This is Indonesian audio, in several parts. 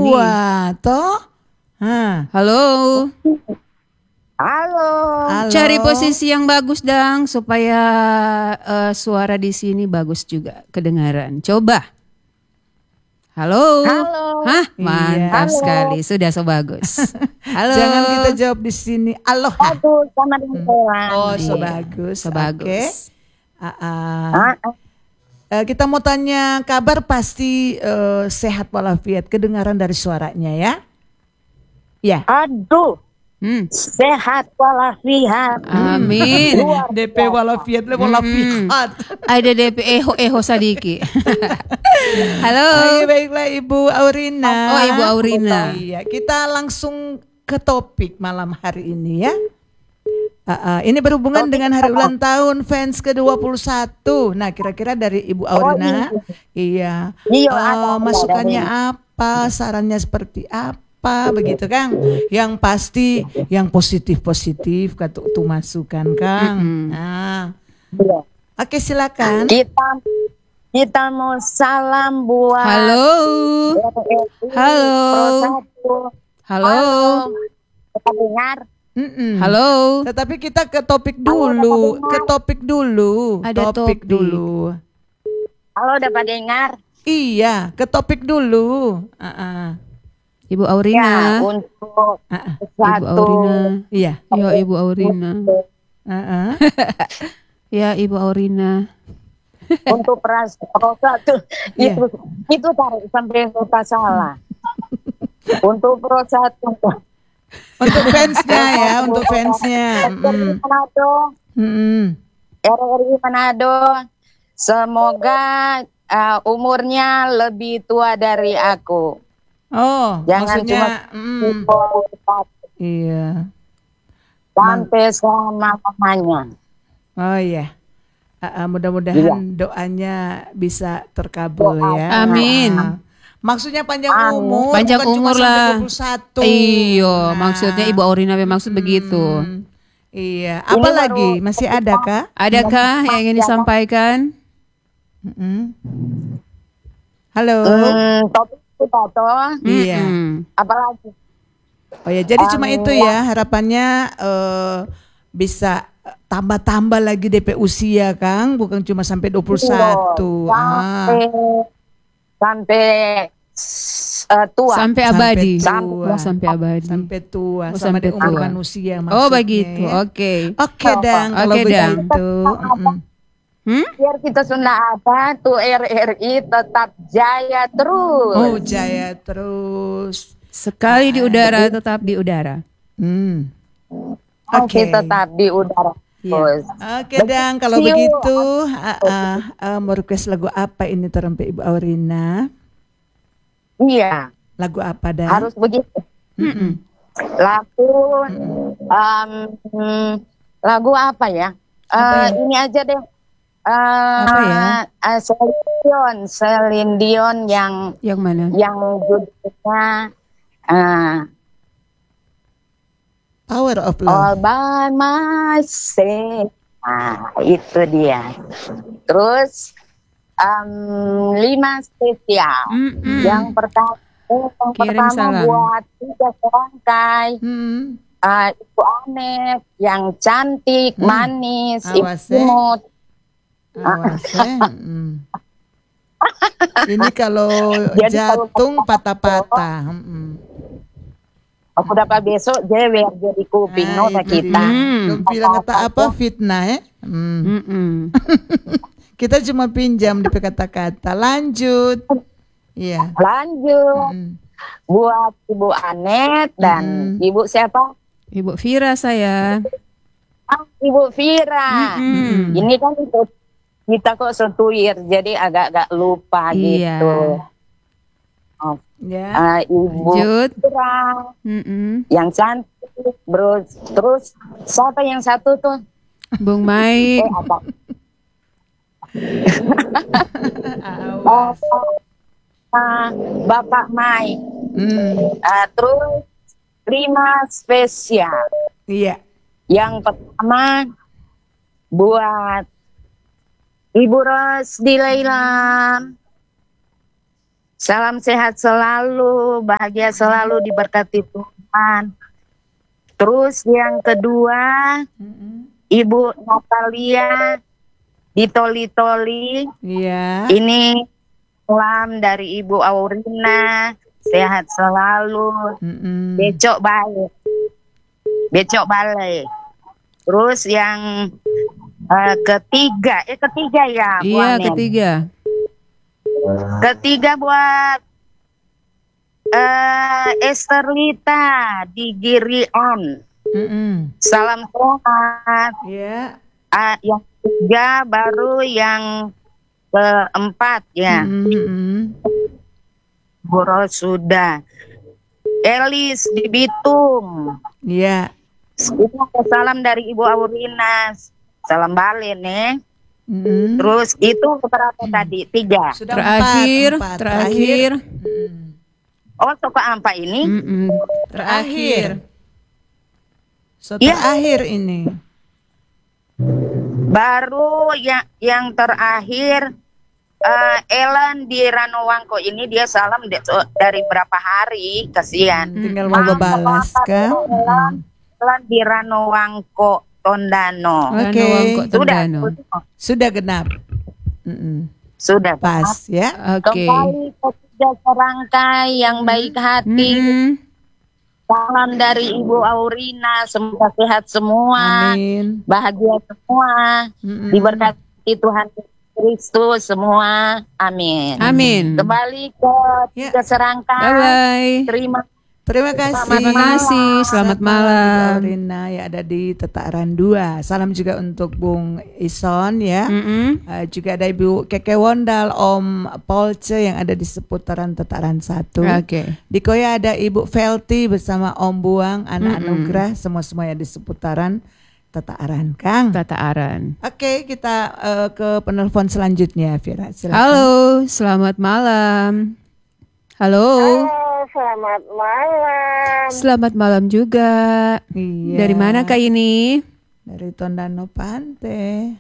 dua, toh? Halo. Halo. Cari posisi yang bagus dang supaya suara di sini bagus juga kedengaran. Coba. Halo. Hah, mantap sekali. Sudah so bagus. Halo. Jangan kita jawab di sini. Aloha. Bagus sama dengan orang. Oh, so bagus. So bagus. Kita mau tanya kabar pasti sehat walafiat. Kedengaran dari suaranya ya. Ya. Aduh. Sehat walafiat. Amin. DP walafiat walafiat. Ada DP eho sadiki. Halo. Baiklah Ibu Aurina. Oh, Ibu Aurina. Iya, kita langsung ke topik malam hari ini ya. Ini berhubungan dengan hari ulang tahun fans ke-21. Nah, kira-kira dari Ibu Aurina, iya. Masukannya apa? Sarannya seperti apa? Begitu Kang. Yang pasti yang positif-positif tuh masukan Kang. Nah. Oke, silakan. Kita mau salam buat Halo. Halo. Kita dengar. Halo. Tetapi kita ke topik dulu. Ada topik dulu. Halo, dapat dengar? Iya, ke topik dulu. Ibu Aurina. Ya, untuk Ibu Aurina. Iya. Ya, Ibu Aurina. Ya, Ibu Aurina. Untuk satu itu tarik sampai nota salah. Untuk satu. Untuk fansnya ya, untuk fansnya. RRI Manado, semoga umurnya lebih tua dari aku. Oh, jangan maksudnya, cuma iya. Sampai selama-lamanya. Oh iya. Mudah-mudahan doanya bisa terkabul ya. Amin. Maksudnya panjang umur, panjang bukan umur cuma lah. sampai 21. Iya, maksudnya Ibu Aurina maksud begitu. Iya, apa lagi? Masih ada kah? Adakah yang ingin disampaikan? Halo. Topik kita toh. Iya. Apalagi? Oh ya, jadi cuma itu ya harapannya bisa tambah-tambah lagi DP usia Kang, bukan cuma sampai 21. Sampai tua. Sampai abadi. Sampai abadi. Sampai tua. Sama sampai dengan tua. manusia maksudnya. Oh begitu, oke. Oke Dang, kalau begitu. Biar kita sudah apa tuh RRI tetap jaya terus. Oh jaya terus. Sekali di udara tetap di udara. Oke. Tetap di udara. Oke Dang, kalau begitu mau request lagu apa ini terempe Ibu Aurina? Iya. Lagu apa Dang? Harus begitu. Lagu apa ya? Ini aja deh. Apa ya? Celine Dion yang mana? Yang judulnya Power of Love. All by myself. Itu dia. Terus 5 spesial. Yang pertama buat 3 serangkai. Ibu Anet yang cantik, manis, imut. Ini kalau jantung patah-patah. Aku dapat besok jewer jadi kuping nota kita. Bilang kata apa fitnah ya? Kita cuma pinjam di kata-kata. Lanjut. Iya. Lanjut. Buat Ibu Anet dan Ibu siapa? Ibu Vira saya. Ibu Vira. Ini kan kita kok setuir jadi agak-agak lupa gitu. Ibu Vira yang cantik, bro. Terus siapa yang satu tuh? Bung Mai. Bapak Mai. Terus 5 spesial. Iya. Yang pertama buat Ibu Rosdi Laila. Salam sehat selalu, bahagia selalu, diberkati Tuhan. Terus yang kedua, Ibu Natalia di Toli-Toli. Iya. Ini salam dari Ibu Aurina, sehat selalu. Becok baik. Becok balai. Terus yang ketiga ya Bu Iya, Anet. Ketiga buat Esterlita di Girion. Salam sehat. Iya. Yang ketiga baru yang keempat ya. Boro sudah. Elis di Bitung. Iya. Salam dari Ibu Aurina. Salam balik nih. Terus itu berapa tadi? 3. Sudah Terakhir. Oh, suka apa ini? Terakhir. Ya. Terakhir ini. Baru yang terakhir Ellen di Ranowangko ini dia salam dari berapa hari, kasihan. Tinggal mau balas kan? Ellen di Ranowangko Tondano. Oke. Sudah genap. Sudah pas ya. Oke. Kembali ke serangkai yang baik hati. Salam dari Ibu Aurina, semoga sehat semua, Amin. bahagia semua, diberkati Tuhan Kristus semua, amin. Amin. Kembali ke serangkai. Bye-bye. Terima kasih. Terima kasih. Selamat malam. Rina yang ada di Tetaran 2. Salam juga untuk Bung Ison ya. Juga ada Ibu Keke Wondal, Om Polce yang ada di seputaran Tetaran 1. Oke. Di Koya ada Ibu Felty bersama Om Buang, Anak Anugrah, semua-semua yang di seputaran Tetaran, Kang. Tataran. Oke, kita ke penelpon selanjutnya, Vira. Silakan. Halo, selamat malam. Halo. Selamat malam. Selamat malam juga. Iya. Dari mana Kak ini? Dari Tondano Pante.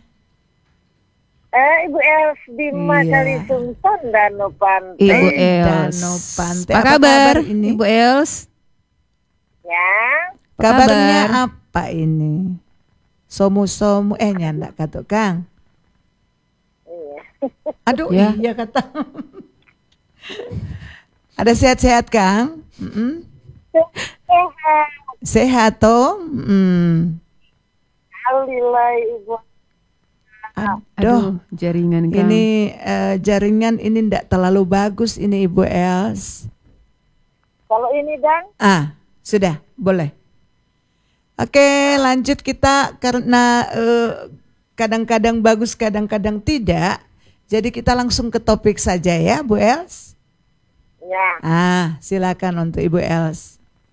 Ibu Els Bima Kalisung Tondano Pante. Ibu Els. Dano Pante. Apa kabar ini? Ibu Els? Ya. Kabarnya apa ini? Somu-somu nyanda kata Kang. Iya. Aduh Ya. iya kata. Ada sehat-sehat Kang? Sehat toh? Alhamdulillah Ibu. Aduh, jaringan Kang. ini jaringan ini ndak terlalu bagus ini Ibu Els. Kalau ini Dan? Sudah, boleh. Oke, lanjut kita karena kadang-kadang bagus, kadang-kadang tidak. Jadi kita langsung ke topik saja ya, Bu Els. Ya. Silakan untuk Ibu Els.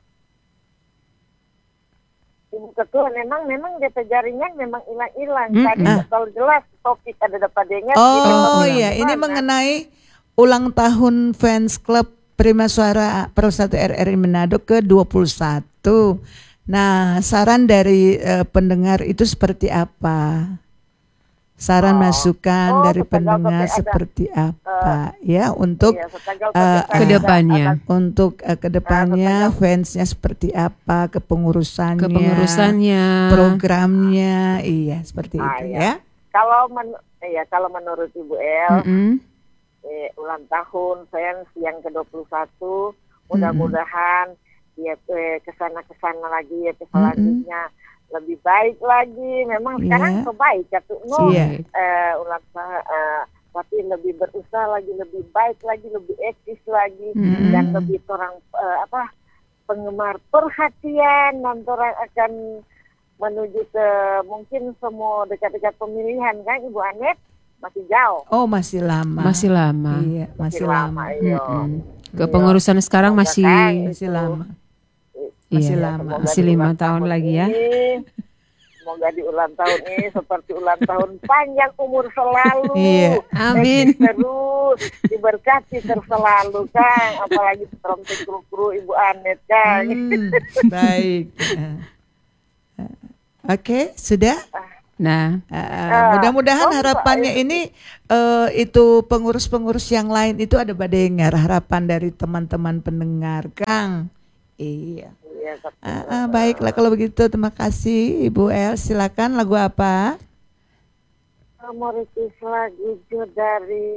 Ibu Ketua memang DP jaringan memang hilang-hilang. Tadi kalau jelas topik ada depannya. Oh iya, ini mengenai ulang tahun fans klub Prima Suara Pro 1 RRI Manado ke-21. Nah, saran dari pendengar itu seperti apa? Saran masukan dari pendengar seperti apa ya untuk kedepannya? Untuk kedepannya fansnya seperti apa, kepengurusannya, programnya, iya seperti itu ya. Kalau menurut Ibu El, ulang tahun fans yang ke-21, mudah-mudahan ya kesana lagi ya selanjutnya lebih baik lagi. Memang sekarang kebaik ya tuh ulang tapi lebih berusaha lagi, lebih baik lagi, lebih eksis lagi, dan lebih orang penggemar perhatian, dan orang akan menuju ke mungkin semua dekat-dekat pemilihan kan Ibu Anet masih jauh. Oh masih lama. Iya masih lama. Kepengurusan sekarang masih lama. Masih lama, masih 5 tahun lagi ya. Semoga di ulang tahun ini seperti ulang tahun panjang umur selalu. Iya, amin. Terus diberkati terselalu Kang, apalagi trompet kru Ibu Anet Kang. Baik. Oke, sudah? Nah, mudah-mudahan harapannya ini itu pengurus-pengurus yang lain itu ada badengar harapan dari teman-teman pendengar, Kang. Iya. Baiklah kalau begitu, terima kasih Ibu El. Silakan, lagu apa? Mau request lagu dari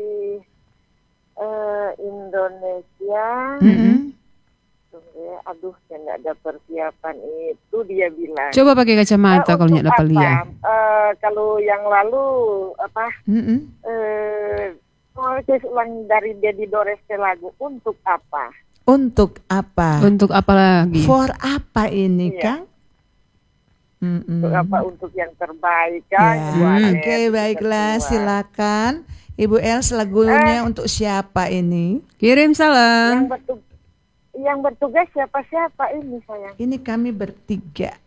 Indonesia. Aduh, saya nggak ada persiapan itu, dia bilang. Coba pakai kacamata kalau nggak dapat lihat. Kalau yang lalu apa? Ulang dari Dedi Dores lagu untuk apa? Untuk apa? Untuk apa lagi? For apa ini, Kang? Untuk apa? Untuk yang terbaik, Kang. Oke, baiklah, silakan. Ibu El, lagunya untuk siapa ini? Kirim salam. Yang bertugas siapa ini, sayang? Ini kami bertiga.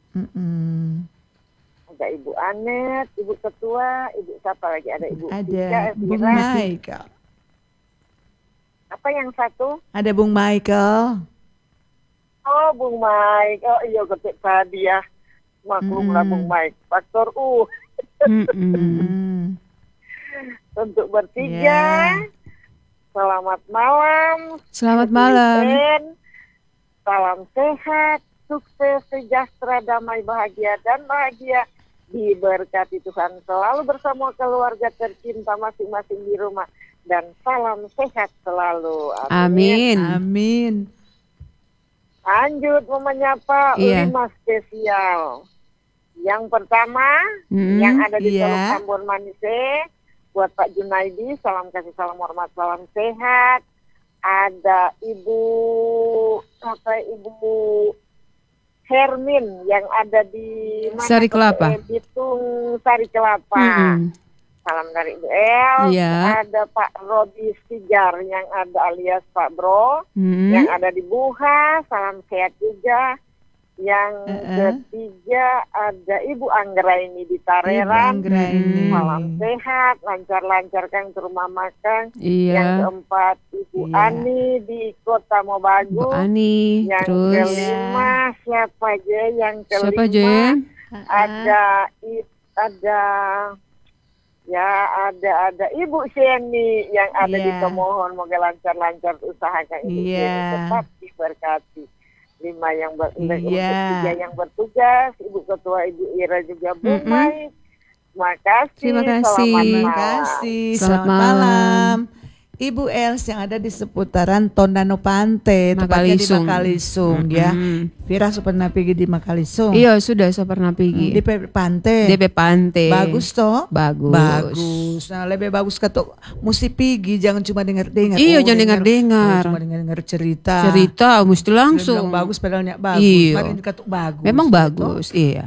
Ada Ibu Anet, Ibu Ketua, Ibu siapa lagi? Ada Ibu. Ada Bung Michael. Apa yang satu? Ada Bung Michael. Oh, Bung Mike. Oh iya, ketik tadi ya. Maklumlah Bung Mike. Faktor U. Untuk bertiga. Selamat malam. Selamat malam. Salam sehat, sukses, sejahtera, damai, bahagia, dan bahagia. Diberkati Tuhan selalu bersama keluarga tercinta masing-masing di rumah. Dan salam sehat selalu. Amin. Amin. Lanjut menyapa 5 spesial. Yang pertama, yang ada di Teluk Ambon Manise. Buat Pak Junaidi, salam kasih, salam hormat, salam sehat. Ada Ibu Hermin yang ada di Sari Kelapa. Bitung Sari Kelapa. Salam dari Ibu El. Ada Pak Robi Sijar yang ada alias Pak Bro. Yang ada di Buha, salam sehat juga. Yang ketiga ada Ibu Anggraini di Tareran. Salam sehat, lancar-lancar Kang ke rumah makan. Yang keempat Ibu Ani di Kota Mobagu. Yang kelima siapa aja? Yang kelima ada Ibu Sheni yang ada di Tomohon. Moga lancar-lancar usaha Kang Ibu Sheni, tetap diberkati. 5 yang tiga yang bertugas, Ibu Ketua Ibu Ira juga Bung Mai. Terima kasih. Selamat malam. Ibu Els yang ada di seputaran Tondano Pante, tepatnya di Makalisung ya. Vira pernah pergi di Makalisung? Iya, sudah saya pernah pergi. Di Pante. DP Pante. Bagus toh? Bagus. Nah, lebih bagus kata mesti pergi, jangan cuma dengar-dengar. Iya, jangan dengar-dengar. Cuma dengar-dengar cerita. Cerita mesti langsung. Bagus padahal bagus. Iya. Mari kata bagus. Memang bagus, iya.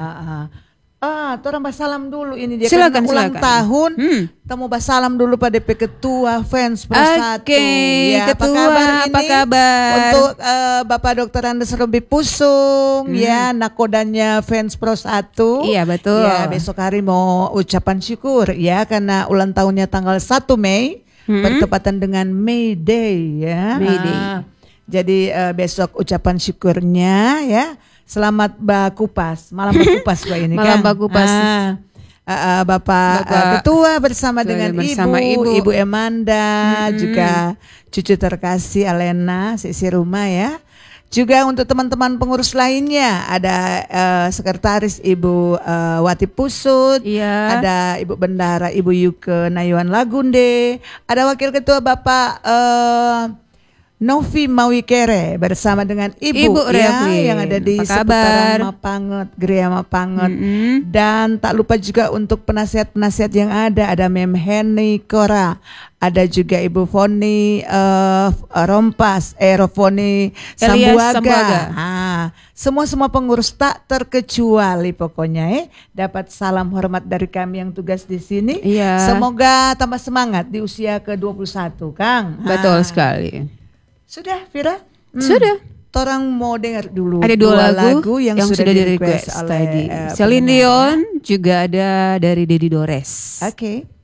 Orang basalam dulu ini dia silakan, ulang tahun. Kamu basalam dulu pada DP Ketua Fans Pro 1. Ya, Ketua, apa kabar? Untuk Bapak Dr. Andes Robi Pusung ya, nakodanya Fans Pro 1. Iya, betul. Ya, besok hari mau ucapan syukur ya karena ulang tahunnya tanggal 1 Mei bertepatan dengan May Day ya. May Day. Jadi besok ucapan syukurnya ya. Selamat Bakupas, malam Bakupas Pak ini malam kan. Bakupas. Bapak Ketua bersama dengan Ibu Emanda, juga cucu terkasih Alena, sisi rumah ya. Juga untuk teman-teman pengurus lainnya ada sekretaris Ibu Wati Pusut, ada Ibu Bendara Ibu Yuke Nayuan Lagunde, ada Wakil Ketua Bapak Novi Mawikere bersama dengan Ibu ya, yang ada di seputaran Mapanget, Geria Mapanget. Dan tak lupa juga untuk penasihat-penasihat yang ada Mem Heni Kora, ada juga Ibu Foni Rompas, Foni Sambuaga. Semua pengurus tak terkecuali pokoknya dapat salam hormat dari kami yang tugas di sini. Semoga tambah semangat di usia ke-21, Kang. Betul sekali. Sudah, Vira? Sudah. Orang mau dengar dulu. Ada dua lagu yang sudah di request tadi. Celine Dion juga ada dari Dedi Dores. Oke.